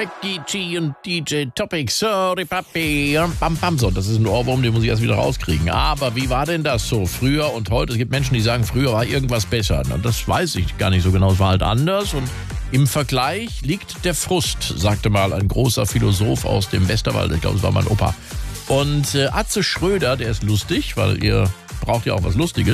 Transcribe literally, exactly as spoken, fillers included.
Becky G und D J Topic, sorry Papi, bam bam so. Das ist ein Ohrwurm, den muss ich erst wieder rauskriegen. Aber wie war denn das so früher und heute? Es gibt Menschen, die sagen, früher war irgendwas besser. Na, das weiß ich gar nicht so genau. Es war halt anders und im Vergleich liegt der Frust, sagte mal ein großer Philosoph aus dem Westerwald. Ich glaube, es war mein Opa. Und äh, Atze Schröder, der ist lustig, weil ihr braucht ja auch was Lustiges.